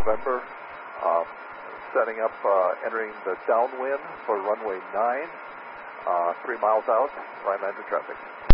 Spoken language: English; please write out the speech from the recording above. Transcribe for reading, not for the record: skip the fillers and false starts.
November. Setting up, entering the downwind for runway 9, 3 miles out, right under traffic.